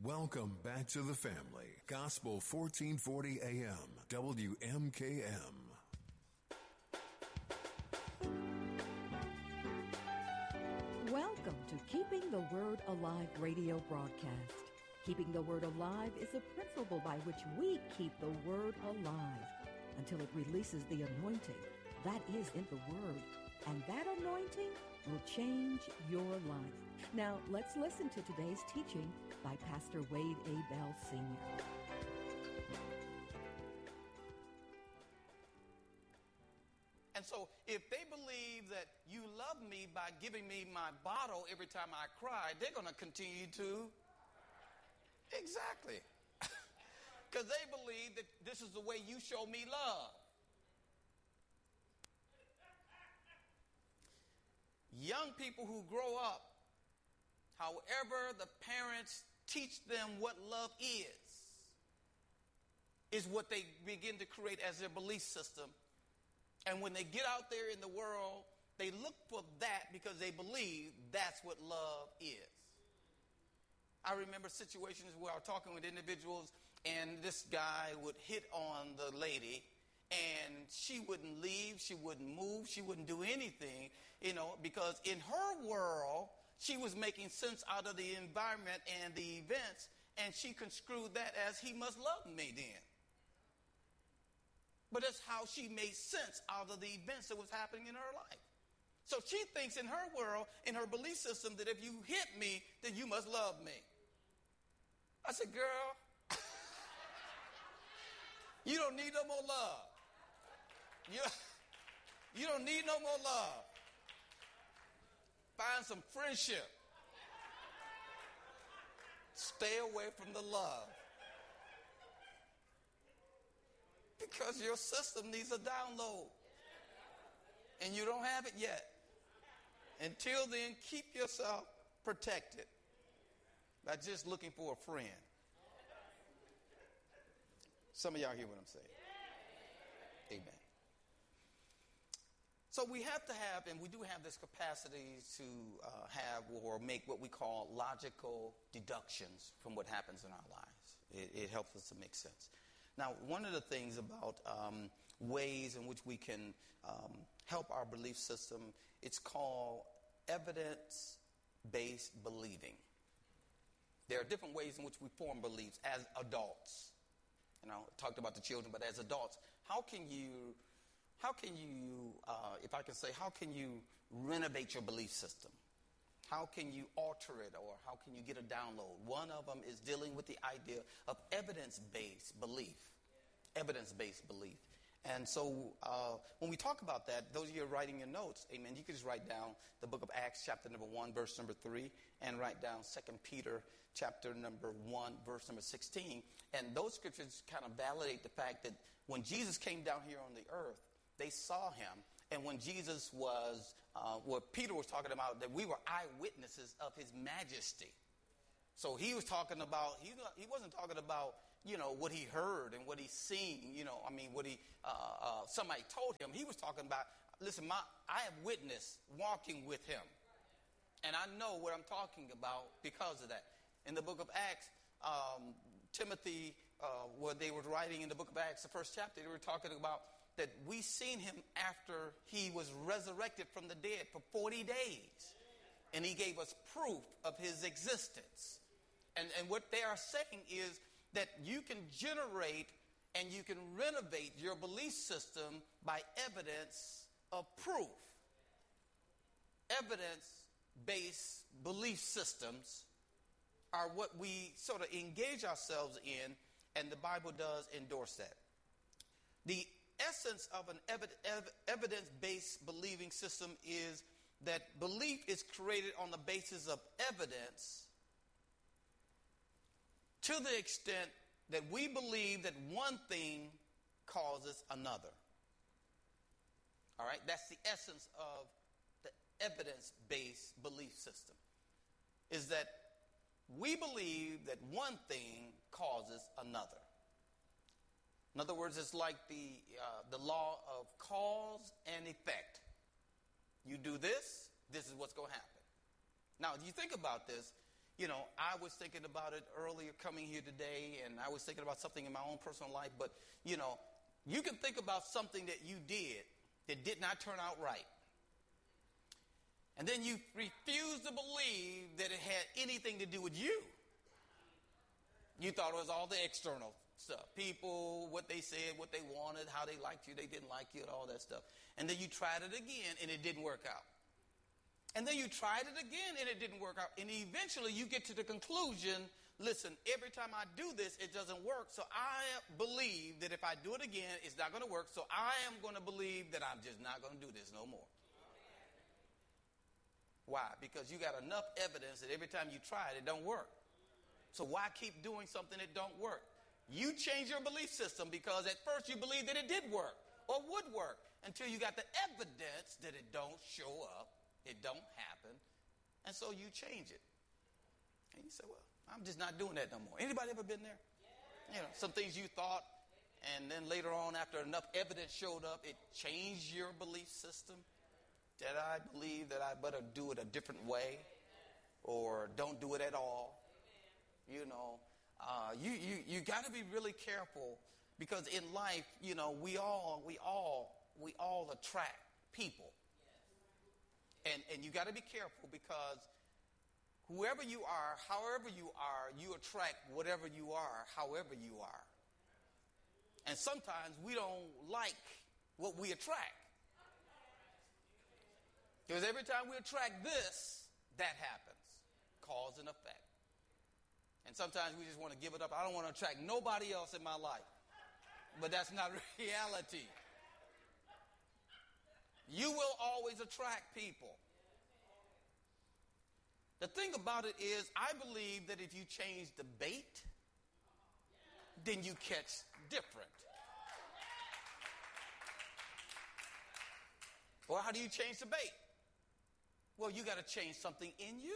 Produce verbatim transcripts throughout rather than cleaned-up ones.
Welcome back to the family. Gospel fourteen forty A M, W M K M. Welcome to Keeping the Word Alive radio broadcast. Keeping the Word alive is a principle by which we keep the Word alive until it releases the anointing that is in the Word. And that anointing will change your life. Now, let's listen to today's teaching by Pastor Wade A. Bell, Senior And so if they believe that you love me by giving me my bottle every time I cry, they're going to continue to. Exactly. Because they believe that this is the way you show me love. Young people who grow up, however the parents teach them what love is, is what they begin to create as their belief system. And when they get out there in the world, they look for that because they believe that's what love is. I remember situations where I was talking with individuals and this guy would hit on the lady and she wouldn't leave, she wouldn't move, she wouldn't do anything, you know, because in her world, she was making sense out of the environment and the events, and she construed that as he must love me then. But that's how she made sense out of the events that was happening in her life. So she thinks in her world, in her belief system, that if you hit me, then you must love me. I said, girl, you don't need no more love. You, you don't need no more love. Find some friendship. Stay away from the love. Because your system needs a download. And you don't have it yet. Until then, keep yourself protected by just looking for a friend. Some of y'all hear what I'm saying. Amen. So we have to have, and we do have this capacity to uh, have or make what we call logical deductions from what happens in our lives. It, it helps us to make sense. Now, one of the things about um, ways in which we can um, help our belief system, it's called evidence-based believing. There are different ways in which we form beliefs as adults. You know, I talked about the children, but as adults, how can you, how can you, uh, if I can say, how can you renovate your belief system? How can you alter it, or how can you get a download? One of them is dealing with the idea of evidence-based belief. Evidence-based belief. And so uh, when we talk about that, those of you who are writing your notes, amen, you can just write down the book of Acts chapter number one, verse number three, and write down Second Peter chapter number one, verse number sixteen. And those scriptures kind of validate the fact that when Jesus came down here on the earth, they saw him. And when Jesus was, uh, what Peter was talking about, that we were eyewitnesses of his majesty. So he was talking about, he, he wasn't talking about, you know, what he heard and what he seen, you know, I mean, what he, uh, uh, somebody told him. He was talking about, listen, my, I have witnessed walking with him. And I know what I'm talking about because of that. In the book of Acts, um, Timothy, uh, where they were writing in the book of Acts, the first chapter, they were talking about that we seen him after he was resurrected from the dead for forty days. And he gave us proof of his existence. And, and what they are saying is that you can generate and you can renovate your belief system by evidence of proof. Evidence-based belief systems are what we sort of engage ourselves in, and the Bible does endorse that. The essence of an ev- ev- evidence-based believing system is that belief is created on the basis of evidence to the extent that we believe that one thing causes another. All right, that's the essence of the evidence-based belief system, is that we believe that one thing causes another. In other words, it's like the uh, the law of cause and effect. You do this, this is what's going to happen. Now, if you think about this, you know, I was thinking about it earlier coming here today, and I was thinking about something in my own personal life. But, you know, you can think about something that you did that did not turn out right. And then you refuse to believe that it had anything to do with you. You thought it was all the external stuff. People, what they said, what they wanted, how they liked you, they didn't like you, and all that stuff. And then you tried it again, and it didn't work out. And then you tried it again, and it didn't work out. And eventually you get to the conclusion, listen, every time I do this, it doesn't work. So I believe that if I do it again, it's not going to work. So I am going to believe that I'm just not going to do this no more. Why? Because you got enough evidence that every time you try it, it don't work. So why keep doing something that don't work? You change your belief system because at first you believed that it did work or would work until you got the evidence that it don't show up, it don't happen, and so you change it. And you say, well, I'm just not doing that no more. Anybody ever been there? You know, some things you thought, and then later on after enough evidence showed up, it changed your belief system. That I believe that I better do it a different way or don't do it at all. You know, uh, you, you, you got to be really careful because in life, you know, we all, we all, we all attract people. And, and you got to be careful because whoever you are, however you are, you attract whatever you are, however you are. And sometimes we don't like what we attract. Because every time we attract this, that happens. Cause and effect. And sometimes we just want to give it up. I don't want to attract nobody else in my life. But that's not reality. You will always attract people. The thing about it is, I believe that if you change the bait, then you catch different. Well, how do you change the bait? Well, you got to change something in you.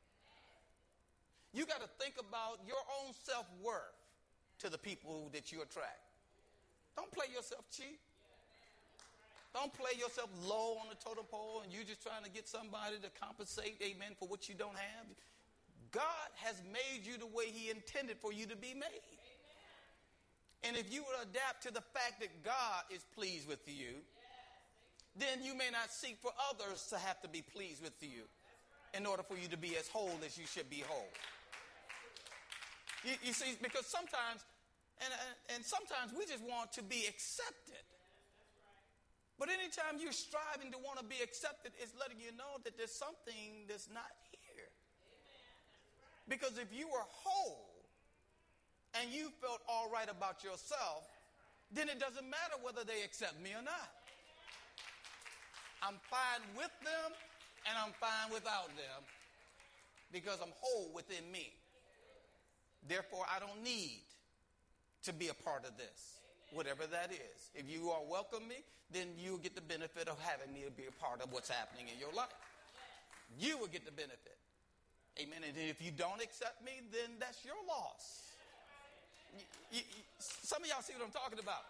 You got to think about your own self-worth to the people that you attract. Don't play yourself cheap. Don't play yourself low on the totem pole and you're just trying to get somebody to compensate, amen, for what you don't have. God has made you the way he intended for you to be made. And if you would adapt to the fact that God is pleased with you, then you may not seek for others to have to be pleased with you in order for you to be as whole as you should be whole. You, you see, because sometimes, and, and sometimes we just want to be accepted. But anytime you're striving to want to be accepted, it's letting you know that there's something that's not here. Because if you were whole and you felt all right about yourself, then it doesn't matter whether they accept me or not. I'm fine with them and I'm fine without them because I'm whole within me. Therefore, I don't need to be a part of this, whatever that is. If you are welcome me, then you'll get the benefit of having me be a part of what's happening in your life. You will get the benefit. Amen. And if you don't accept me, then that's your loss. You, you, some of y'all see what I'm talking about.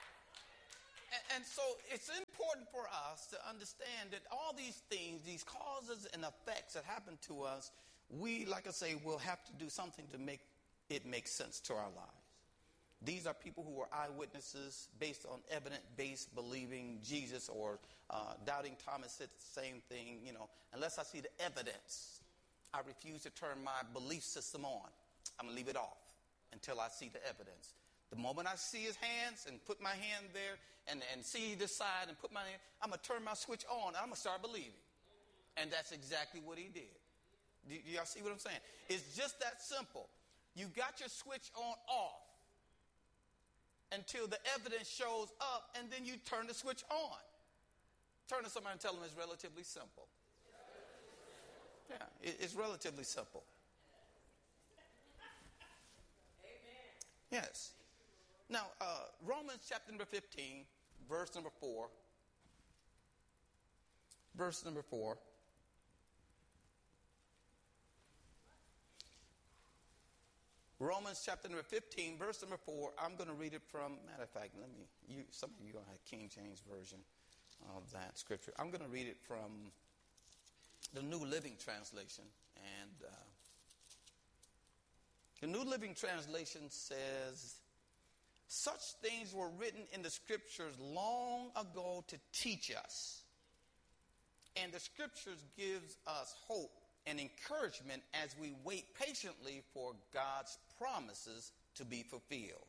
And so it's important for us to understand that all these things, these causes and effects that happen to us, we, like I say, will have to do something to make it make sense to our lives. These are people who are eyewitnesses based on evidence-based believing Jesus, or uh, doubting Thomas said the same thing. You know, unless I see the evidence, I refuse to turn my belief system on. I'm going to leave it off until I see the evidence. The moment I see his hands and put my hand there and, and see this side and put my hand, I'm going to turn my switch on and I'm going to start believing. And that's exactly what he did. Do, do y'all see what I'm saying? It's just that simple. You got your switch on off until the evidence shows up, and then you turn the switch on. Turn to somebody and tell them it's relatively simple. Yeah, it, it's relatively simple. Yes. Now, uh, Romans chapter number fifteen, verse number four. Verse number four. Romans chapter number fifteen, verse number four. I'm going to read it from, matter of fact, let me, you, some of you don't have King James Version of that scripture. I'm going to read it from the New Living Translation. And uh, The New Living Translation says, such things were written in the scriptures long ago to teach us. And the scriptures gives us hope and encouragement as we wait patiently for God's promises to be fulfilled.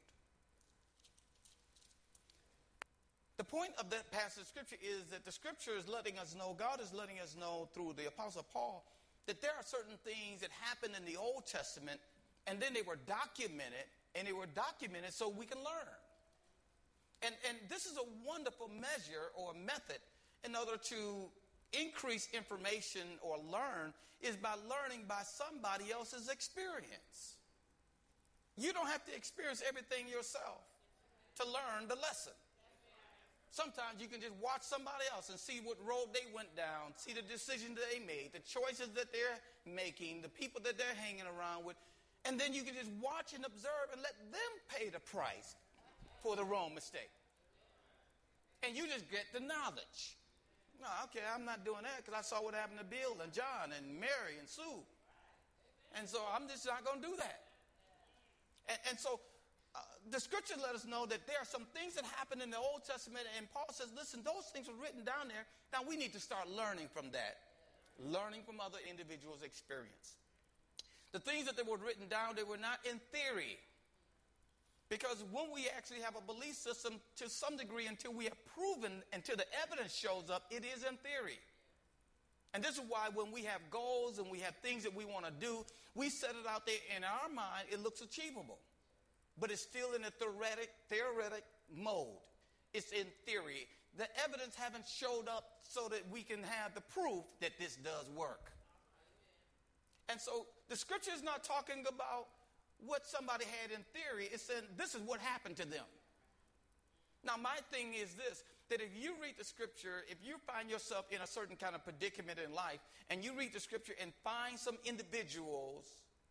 The point of that passage of scripture is that the scripture is letting us know, God is letting us know through the Apostle Paul, that there are certain things that happened in the Old Testament, and then they were documented, and they were documented so we can learn. And, and this is a wonderful measure or method in order to increase information or learn, is by learning by somebody else's experience. You don't have to experience everything yourself to learn the lesson. Sometimes you can just watch somebody else and see what road they went down, see the decisions that they made, the choices that they're making, the people that they're hanging around with, and then you can just watch and observe and let them pay the price for the wrong mistake. And you just get the knowledge. No, okay, I'm not doing that because I saw what happened to Bill and John and Mary and Sue. And so I'm just not going to do that. And, and so uh, the scriptures let us know that there are some things that happened in the Old Testament, and Paul says, listen, those things were written down there. Now we need to start learning from that, learning from other individuals' experience. The things that they were written down, they were not in theory. Because when we actually have a belief system, to some degree, until we have proven, until the evidence shows up, it is in theory. And this is why when we have goals and we have things that we want to do, we set it out there in our mind, it looks achievable. But it's still in a theoretic, theoretic mode. It's in theory. The evidence haven't showed up so that we can have the proof that this does work. And so the scripture is not talking about what somebody had in theory. It's saying this is what happened to them. Now, my thing is this, that if you read the scripture, if you find yourself in a certain kind of predicament in life, and you read the scripture and find some individuals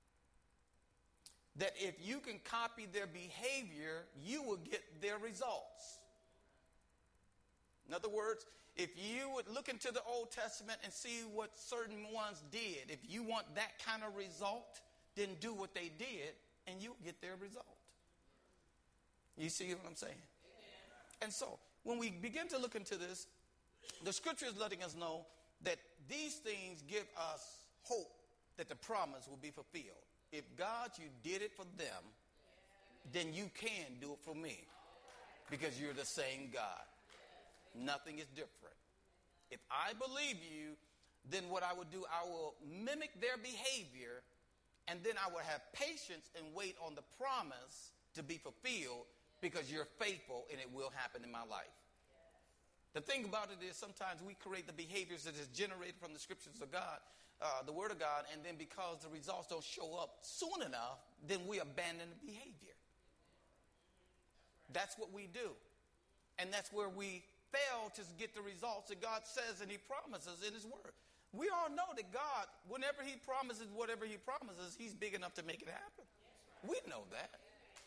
that if you can copy their behavior, you will get their results. In other words, if you would look into the Old Testament and see what certain ones did, if you want that kind of result, then do what they did, and you'll get their result. You see what I'm saying? Amen. And so, when we begin to look into this, the scripture is letting us know that these things give us hope that the promise will be fulfilled. If God, you did it for them, then you can do it for me, because you're the same God. Nothing is different. If I believe you, then what I will do, I will mimic their behavior, and then I will have patience and wait on the promise to be fulfilled, because you're faithful and it will happen in my life. The thing about it is sometimes we create the behaviors that is generated from the scriptures of God, uh, the word of God, and then because the results don't show up soon enough, then we abandon the behavior. That's what we do. And that's where we fail to get the results that God says and he promises in his word. We all know that God, whenever he promises whatever he promises, he's big enough to make it happen. We know that.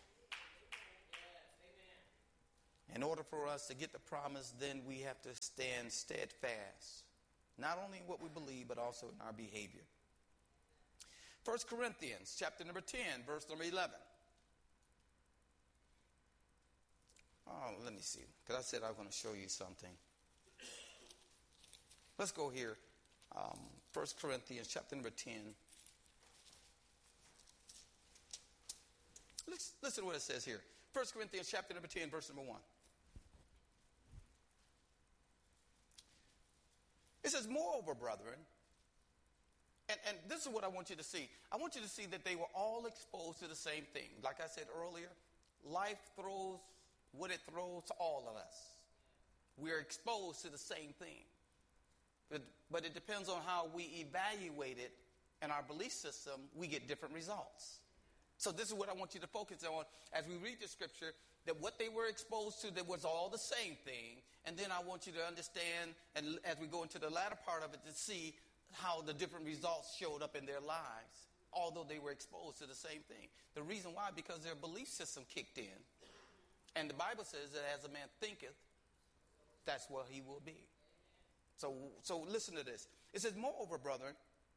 In order for us to get the promise, then we have to stand steadfast, not only in what we believe, but also in our behavior. First Corinthians chapter number ten, verse number eleven. Oh, let me see, because I said I was going to show you something. Let's go here. Um, First Corinthians chapter number ten. Let's listen to what it says here. First Corinthians chapter number ten, verse number one. It says, moreover, brethren, and, and this is what I want you to see. I want you to see that they were all exposed to the same thing. Like I said earlier, life throws what it throws to all of us. We are exposed to the same thing. But, but it depends on how we evaluate it and our belief system, we get different results. So this is what I want you to focus on as we read the scripture, that what they were exposed to, that was all the same thing. And then I want you to understand, and as we go into the latter part of it, to see how the different results showed up in their lives, although they were exposed to the same thing. The reason why, because their belief system kicked in. And the Bible says that as a man thinketh, that's what he will be. So, so listen to this. It says, moreover, brethren,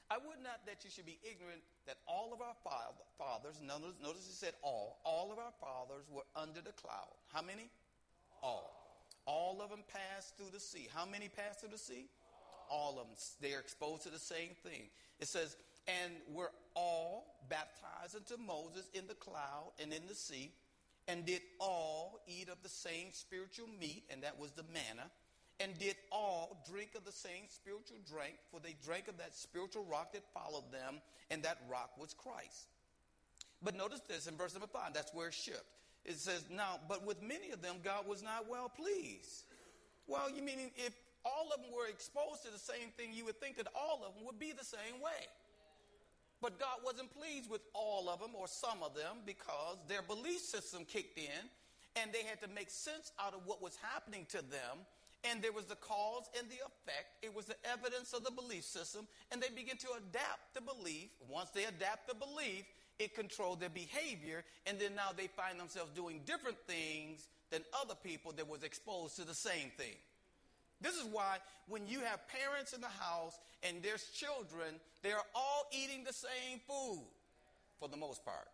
I would not that you should be ignorant that all of our fathers, notice, notice it said all, all of our fathers were under the cloud. How many? All. All of them passed through the sea. How many passed through the sea? All of them. They're exposed to the same thing. It says, and were all baptized into Moses in the cloud and in the sea, and did all eat of the same spiritual meat, and that was the manna, and did all drink of the same spiritual drink, for they drank of that spiritual rock that followed them, and that rock was Christ. But notice this in verse number five, that's where it shipped. It says, now, but with many of them, God was not well pleased. Well, you mean if all of them were exposed to the same thing, you would think that all of them would be the same way. But God wasn't pleased with all of them or some of them because their belief system kicked in and they had to make sense out of what was happening to them. And there was the cause and the effect. It was the evidence of the belief system. And they began to adapt the belief. Once they adapt the belief, it controlled their behavior. And then now they find themselves doing different things than other people that was exposed to the same thing. This is why when you have parents in the house and there's children, they're all eating the same food for the most part.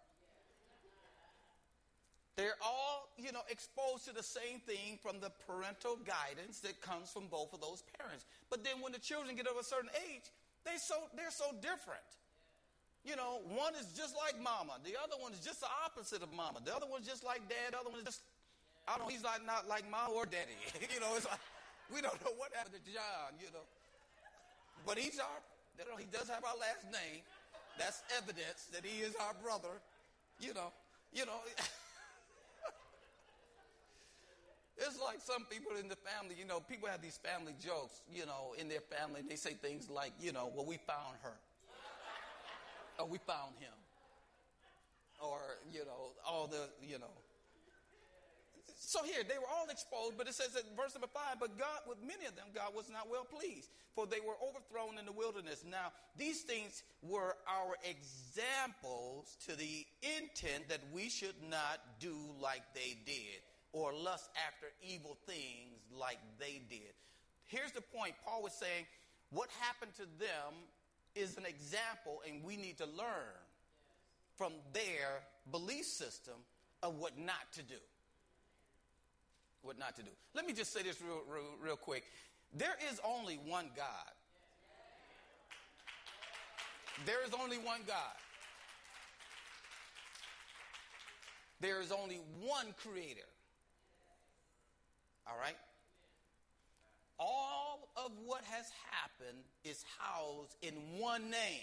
They're all, you know, exposed to the same thing from the parental guidance that comes from both of those parents. But then when the children get of a certain age, they so they're so different. You know, one is just like mama. The other one is just the opposite of mama. The other one's just like dad. The other one is just, I don't know, he's like not like mom or daddy. You know, it's like, we don't know what happened to John, you know. But he's our, you know, he does have our last name. That's evidence that he is our brother. You know, you know. It's like some people in the family, you know, people have these family jokes, you know, in their family. They say things like, you know, well, we found her. Or we found him. Or, you know, all the, you know. So here, they were all exposed, but it says in verse number five, but God, with many of them, God was not well pleased, for they were overthrown in the wilderness. Now, these things were our examples to the intent that we should not do like they did, or lust after evil things like they did. Here's the point. Paul was saying, what happened to them is an example, and we need to learn from their belief system of what not to do. What not to do. Let me just say this real, real, real quick. There is only one God. There is only one God. There is only one creator. All right? All of what has happened is housed in one name.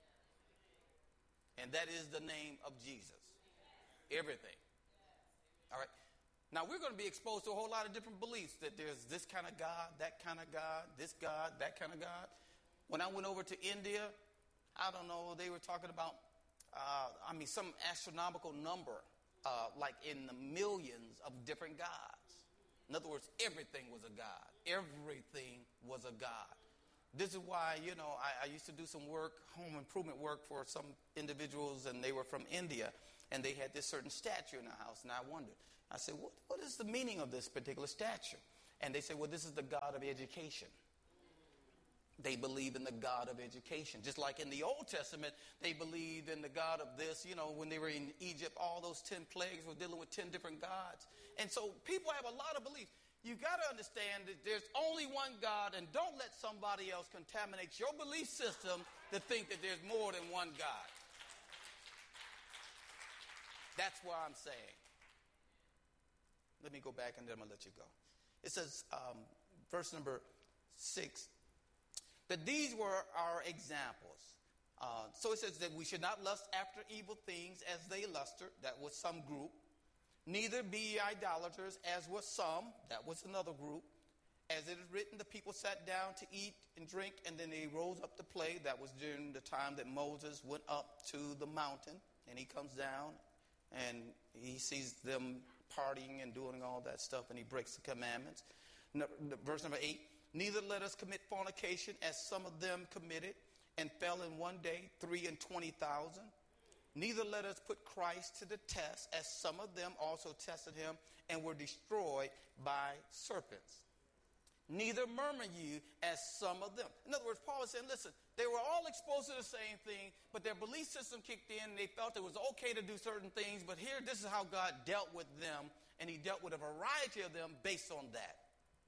And that is the name of Jesus. Everything. All right? Now, we're going to be exposed to a whole lot of different beliefs that there's this kind of God, that kind of God, this God, that kind of God. When I went over to India, I don't know, they were talking about, uh, I mean, some astronomical number, uh, like in the millions of different gods. In other words, everything was a God. Everything was a God. This is why, you know, I, I used to do some work, home improvement work for some individuals, and they were from India, and they had this certain statue in the house, and I wondered. I said, what, what is the meaning of this particular statue? And they said, well, this is the God of education. They believe in the God of education. Just like in the Old Testament, they believed in the God of this. You know, when they were in Egypt, all those ten plagues were dealing with ten different gods. And so people have a lot of beliefs. You got to understand that there's only one God, and don't let somebody else contaminate your belief system to think that there's more than one God. That's what I'm saying. Let me go back and then I'm going to let you go. It says, um, verse number six, that these were our examples. Uh, so it says that we should not lust after evil things as they lusted. That was some group. Neither be ye idolaters, as was some. That was another group. As it is written, the people sat down to eat and drink, and then they rose up to play. That was during the time that Moses went up to the mountain, and he comes down, and he sees them partying and doing all that stuff, and he breaks the commandments. No, verse number eight, neither let us commit fornication as some of them committed and fell in one day three and twenty thousand. Neither let us put Christ to the test as some of them also tested him and were destroyed by serpents. neither murmur you as some of them. In other words, Paul is saying, listen, they were all exposed to the same thing, but their belief system kicked in, and they felt it was okay to do certain things, but here, this is how God dealt with them, and he dealt with a variety of them based on that.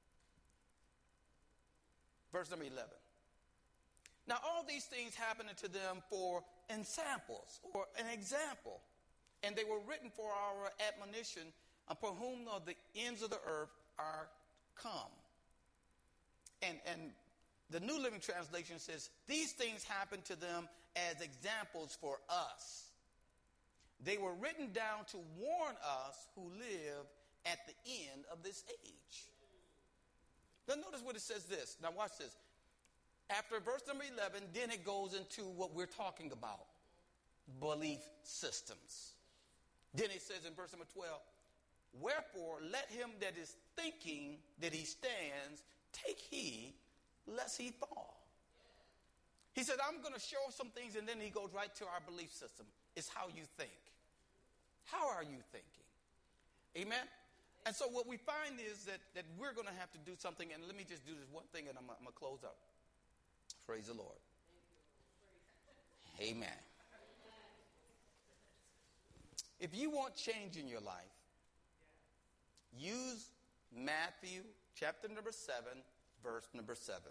Verse number eleven. Now, all these things happened to them for ensamples, or an example, and they were written for our admonition, upon whom the ends of the earth are come. And, and the New Living Translation says, these things happened to them as examples for us. They were written down to warn us who live at the end of this age. Now notice what it says this. Now watch this. After verse number eleven, then it goes into what we're talking about. Belief systems. Then it says in verse number twelve, wherefore let him that is thinking that he stands take heed lest he fall. He said, I'm going to show some things, and then he goes right to our belief system. It's how you think. How are you thinking? Amen? And so what we find is that, that we're going to have to do something, and let me just do this one thing, and I'm, I'm going to close up. Praise the Lord. Amen. If you want change in your life, use Matthew chapter number seven, verse number seven.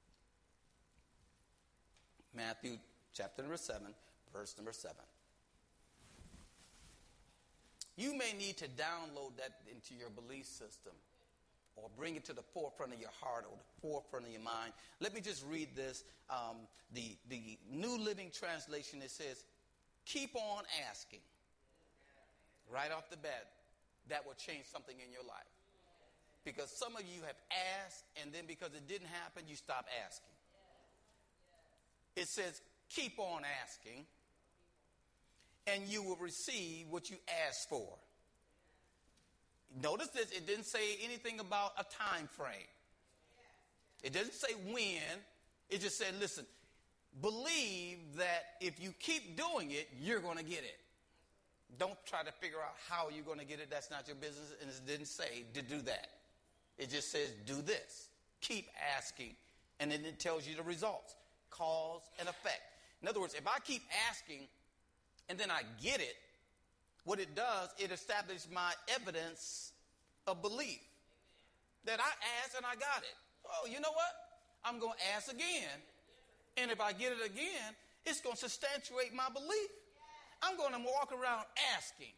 Matthew chapter number seven, verse number seven. You may need to download that into your belief system or bring it to the forefront of your heart or the forefront of your mind. Let me just read this. Um, the, the New Living Translation, it says, keep on asking. Right off the bat, that will change something in your life. Because some of you have asked, and then because it didn't happen, you stop asking. It says, keep on asking, and you will receive what you asked for. Notice this, it didn't say anything about a time frame. It doesn't say when. It just said, listen, believe that if you keep doing it, you're going to get it. Don't try to figure out how you're going to get it. That's not your business, and it didn't say to do that. It just says, do this. Keep asking. And then it tells you the results. Cause and effect. In other words, if I keep asking and then I get it, what it does, it establishes my evidence of belief. That I asked and I got it. Oh, you know what? I'm going to ask again. And if I get it again, it's going to substantiate my belief. I'm going to walk around asking.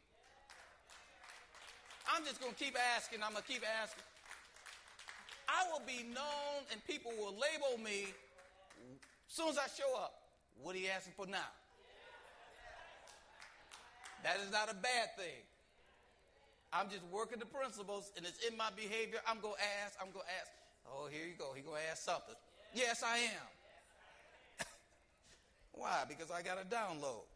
I'm just going to keep asking. I'm going to keep asking. I will be known and people will label me as soon as I show up. What are you asking for now? That is not a bad thing. I'm just working the principles and it's in my behavior. I'm going to ask. I'm going to ask. Oh, here you go. He's going to ask something. Yes, I am. Why? Because I got a download.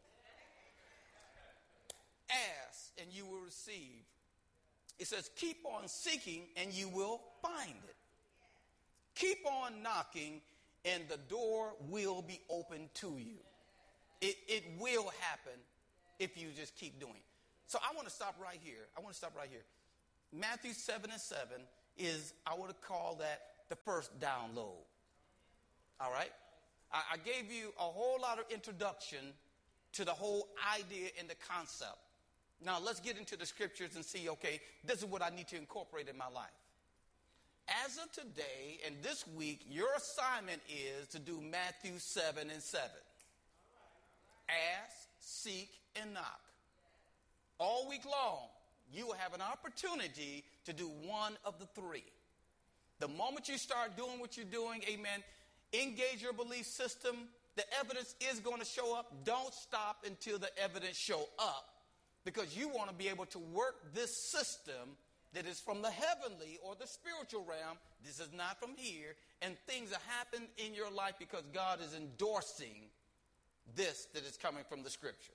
Ask and you will receive. It says, keep on seeking and you will find it. Keep on knocking and the door will be open to you. It, it will happen if you just keep doing it. So I want to stop right here. I want to stop right here. Matthew seven and seven is, I would call that the first download. All right? I, I gave you a whole lot of introduction to the whole idea and the concept. Now let's get into the scriptures and see, okay, this is what I need to incorporate in my life. As of today and this week, your assignment is to do Matthew seven and seven. Ask, seek, and knock. All week long, you will have an opportunity to do one of the three. The moment you start doing what you're doing, amen, engage your belief system. The evidence is going to show up. Don't stop until the evidence show up, because you want to be able to work this system that is from the heavenly or the spiritual realm. This is not from here. And things that happen in your life because God is endorsing this that is coming from the scriptures.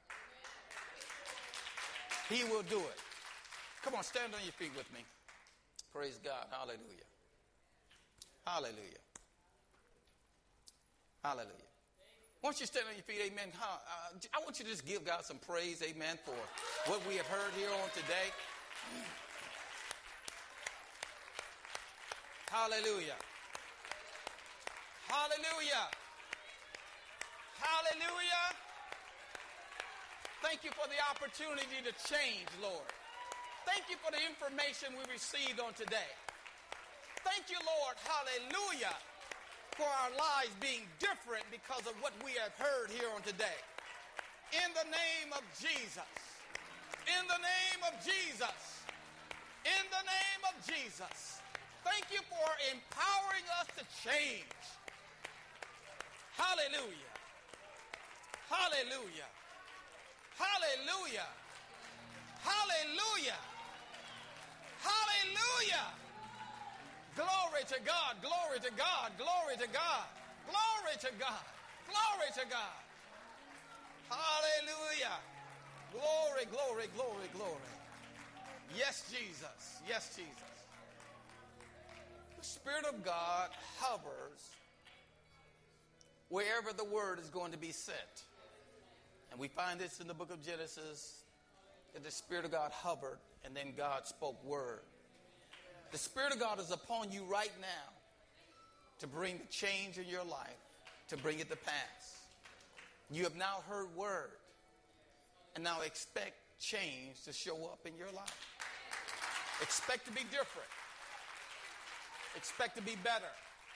He will do it. Come on, stand on your feet with me. Praise God. Hallelujah. Hallelujah. Hallelujah. Once you stand on your feet, amen, I want you to just give God some praise, amen, for what we have heard here on today. Hallelujah. Hallelujah. Hallelujah. Thank you for the opportunity to change, Lord. Thank you for the information we received on today. Thank you, Lord, hallelujah, for our lives being different because of what we have heard here on today. In the name of Jesus. In the name of Jesus. In the name of Jesus. Thank you for empowering us to change. Hallelujah. Hallelujah. Hallelujah. Hallelujah. Hallelujah. Glory to God. Glory to God. Glory to God. Glory to God. Glory to God. Hallelujah. Glory, glory, glory, glory. Yes, Jesus. Yes, Jesus. The Spirit of God hovers wherever the word is going to be sent. And we find this in the book of Genesis, that the Spirit of God hovered and then God spoke word. The Spirit of God is upon you right now to bring the change in your life, to bring it to pass. You have now heard word, and now expect change to show up in your life. Expect to be different. Expect to be better.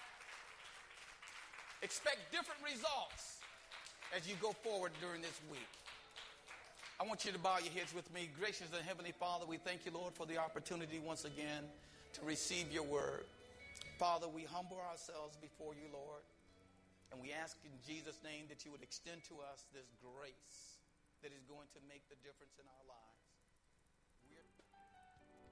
Expect different results as you go forward during this week. I want you to bow your heads with me. Gracious and Heavenly Father, we thank you, Lord, for the opportunity once again to receive your word. Father, we humble ourselves before you, Lord, and we ask in Jesus' name that you would extend to us this grace that is going to make the difference in our lives.